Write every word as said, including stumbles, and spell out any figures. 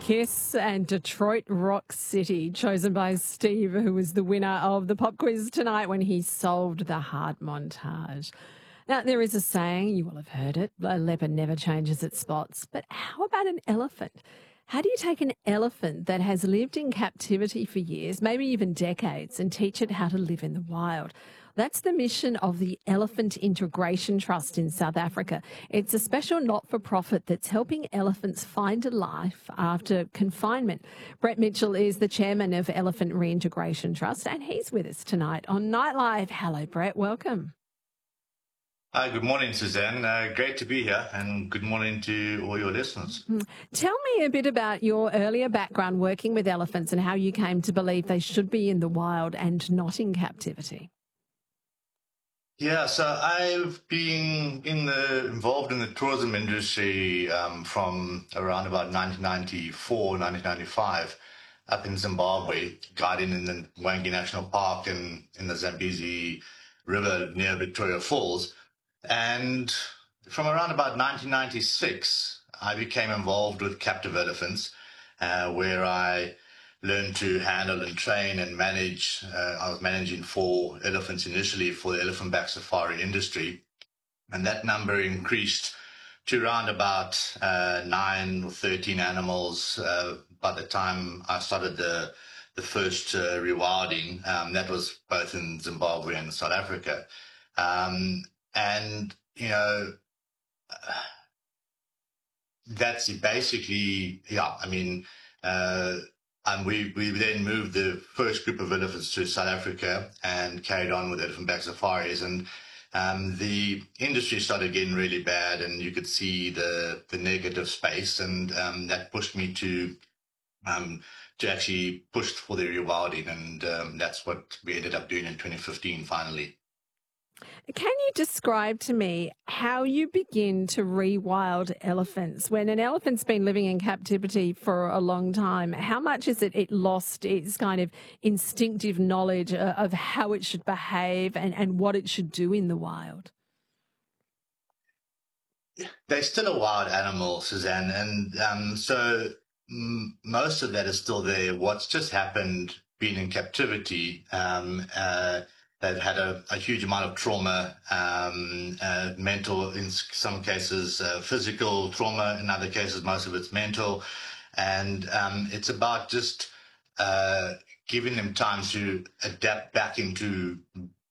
Kiss and Detroit Rock City, chosen by Steve, who was the winner of the pop quiz tonight when he solved the heart montage. Now, there is a saying, you will have heard it, a leopard never changes its spots. But how about an elephant? How do you take an elephant that has lived in captivity for years, maybe even decades, and teach it how to live in the wild? That's the mission of the Elephant Integration Trust in South Africa. It's a special not-for-profit that's helping elephants find a life after confinement. Brett Mitchell is the chairman of Elephant Reintegration Trust, and he's with us tonight on Nightlife. Hello, Brett. Welcome. Hi, good morning, Suzanne. Uh, great to be here, and good morning to all your listeners. Tell me a bit about your earlier background working with elephants and how you came to believe they should be in the wild and not in captivity. Yeah, so I've been in the involved in the tourism industry um, from around about nineteen ninety-four, nineteen ninety-five, up in Zimbabwe, guiding in the Mwangi National Park and in the Zambezi River near Victoria Falls. And from around about nineteen ninety-six, I became involved with captive elephants, uh, where I learned to handle and train and manage. Uh, I was managing four elephants initially for the elephant back safari industry. And that number increased to around about uh, nine or thirteen animals uh, by the time I started the, the first uh, rewilding. Um, that was both in Zimbabwe and South Africa. Um, and, you know, that's basically, yeah, I mean, uh, And we, we then moved the first group of elephants to South Africa and carried on with elephant back safaris. And um, the industry started getting really bad, and you could see the, the negative space. And um, that pushed me to um, to actually push for the rewilding. And um, that's what we ended up doing in twenty fifteen, finally. Can you describe to me how you begin to rewild elephants? When an elephant's been living in captivity for a long time, how much is it it lost its kind of instinctive knowledge of how it should behave and, and what it should do in the wild? They're still a wild animal, Suzanne, and um, so m- most of that is still there. What's just happened being in captivity, um, uh, they've had a, a huge amount of trauma, um, uh, mental, in some cases, uh, physical trauma. In other cases, most of it's mental. And um, it's about just uh, giving them time to adapt back into